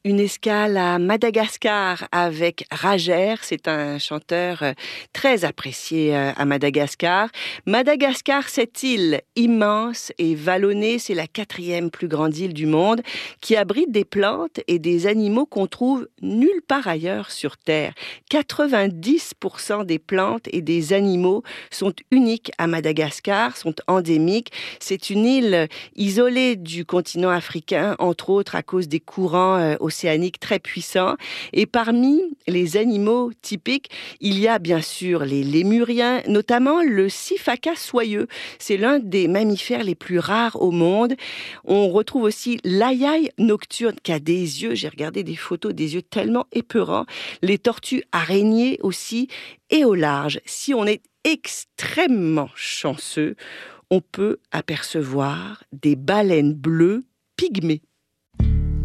Une escale à Madagascar avec Rajer, c'est un chanteur très apprécié à Madagascar. Madagascar, cette île immense et vallonnée, c'est la 4e plus grande île du monde qui abrite des plantes et des animaux qu'on trouve nulle part ailleurs sur Terre. 90% des plantes et des animaux sont uniques à Madagascar, sont endémiques. C'est une île isolée du continent africain, entre autres à cause des courants océaniques très puissants. Et parmi les animaux typiques, il y a bien sûr les lémuriens, notamment le sifaka soyeux. C'est l'un des mammifères les plus rares au monde. On retrouve aussi l'ayaï nocturne qui a des yeux, j'ai regardé des photos, des yeux tellement épeurants. Les tortues araignées aussi. Et au large, si on est extrêmement chanceux, on peut apercevoir des baleines bleues pygmées.